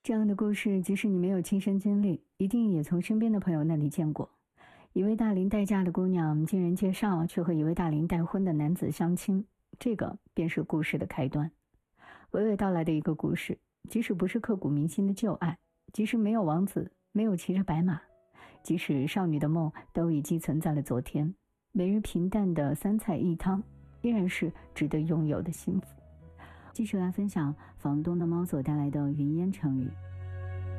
这样的故事，即使你没有亲身经历，一定也从身边的朋友那里见过。一位大龄待嫁的姑娘经人介绍，却和一位大龄待婚的男子相亲，这个便是故事的开端。娓娓道来的一个故事，即使不是刻骨铭心的旧爱，即使没有王子，没有骑着白马，即使少女的梦都已寄存在了昨天，每日平淡的三菜一汤，依然是值得拥有的幸福。继续来分享房东的猫所带来的云烟成语。